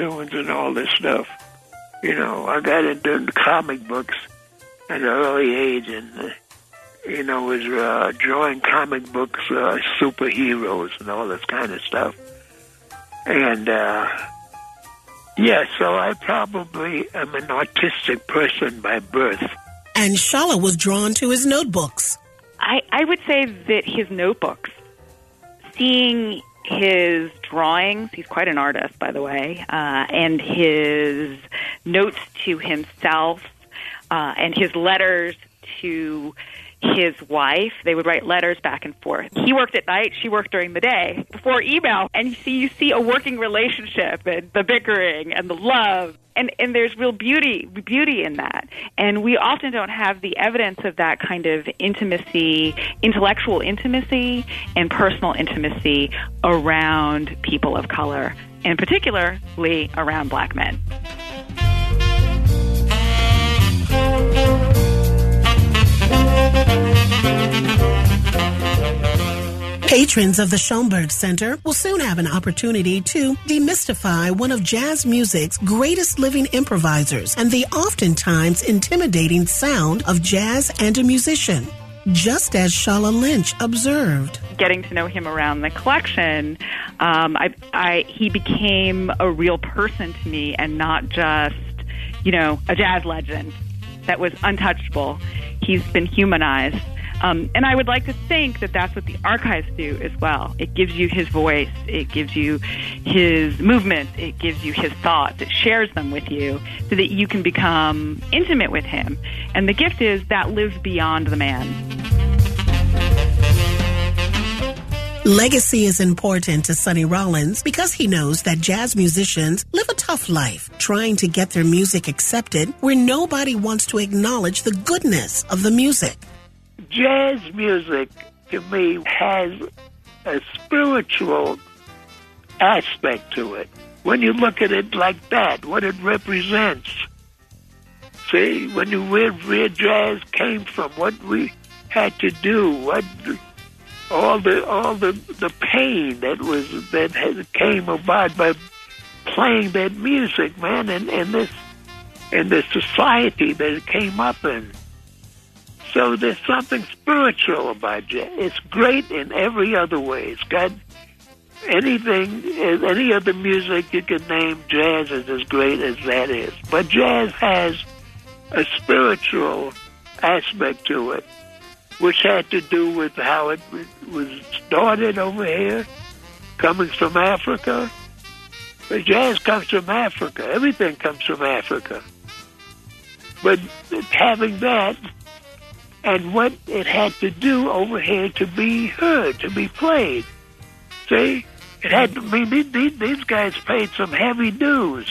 cartoons and all this stuff. You know, I got into comic books at an early age and, was drawing comic books, superheroes and all this kind of stuff. And, so I probably am an artistic person by birth. And Shala was drawn to his notebooks. I would say that his notebooks, seeing his drawings, he's quite an artist, by the way, and his notes to himself and his letters to his wife. They would write letters back and forth. He worked at night, she worked during the day, before email. And you see a working relationship and the bickering and the love. And there's real beauty in that. And we often don't have the evidence of that kind of intimacy, intellectual intimacy and personal intimacy around people of color, and particularly around black men. Patrons of the Schomburg Center will soon have an opportunity to demystify one of jazz music's greatest living improvisers and the oftentimes intimidating sound of jazz and a musician, just as Shala Lynch observed. Getting to know him around the collection, he became a real person to me and not just, a jazz legend that was untouchable. He's been humanized. And I would like to think that that's what the archives do as well. It gives you his voice. It gives you his movement. It gives you his thoughts. It shares them with you so that you can become intimate with him. And the gift is that lives beyond the man. Legacy is important to Sonny Rollins because he knows that jazz musicians live a tough life, trying to get their music accepted where nobody wants to acknowledge the goodness of the music. Jazz music, to me, has a spiritual aspect to it. When you look at it like that, what it represents. See, when you where jazz came from, what we had to do, all the pain that came about by playing that music, man, and the society that it came up in. So there's something spiritual about jazz. It's great in every other way. It's got any other music you can name, jazz is as great as that is. But jazz has a spiritual aspect to it, which had to do with how it was started over here, coming from Africa. But jazz comes from Africa. Everything comes from Africa. But having that, and what it had to do over here to be heard, to be played. See? It had to these guys paid some heavy dues.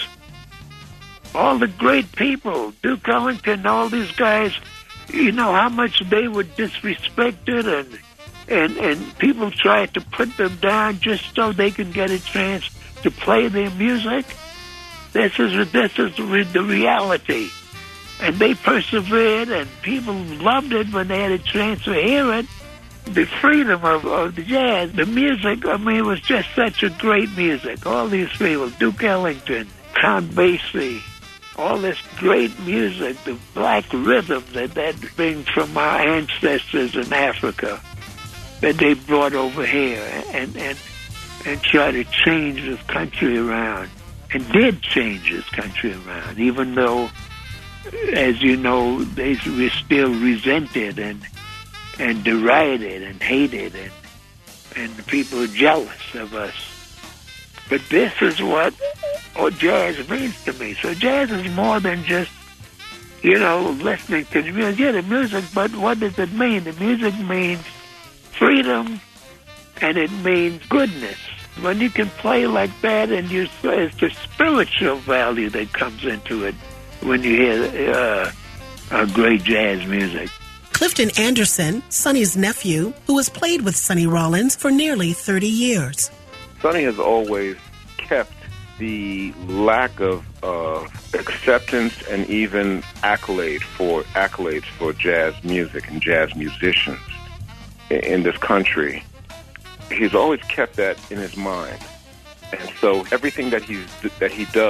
All the great people, Duke Ellington, all these guys, how much they were disrespected and people tried to put them down just so they can get a chance to play their music. This is the reality. And they persevered, and people loved it when they had a chance to hear it. The freedom of the jazz, the music, it was just such a great music. All these people, Duke Ellington, Count Basie, all this great music, the black rhythm that brings from our ancestors in Africa, that they brought over here and try to change this country around, and did change this country around, even though, as you know, they were still resented and derided and hated, and people are jealous of us. But this is what jazz means to me. So jazz is more than just, listening to the music. Yeah, the music, but what does it mean? The music means freedom, and it means goodness. When you can play like that, and it's the spiritual value that comes into it when you hear great jazz music. Clifton Anderson, Sonny's nephew, who has played with Sonny Rollins for nearly 30 years. Sonny has always kept the lack of acceptance and even accolades for jazz music and jazz musicians in this country. He's always kept that in his mind. And so everything that he does